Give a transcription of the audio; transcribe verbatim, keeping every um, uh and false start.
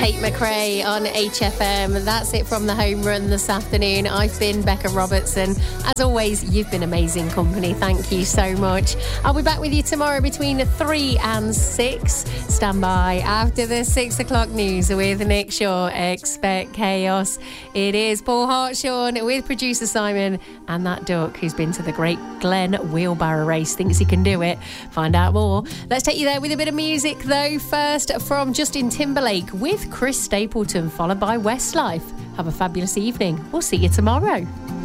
Tate McRae on H F M. That's it from the home run this afternoon. I've been Becca Robertson. As always, you've been amazing company. Thank you so much. I'll be back with you tomorrow between three and six. Stand by after the six o'clock news with Nick Shaw. Expect chaos. It is Paul Hartshorn with producer Simon and that duck who's been to the Great Glen Wheelbarrow Race. Thinks he can do it. Find out more. Let's take you there with a bit of music though. First from Justin Timberlake with Chris Stapleton, followed by Westlife. Have a fabulous evening. We'll see you tomorrow.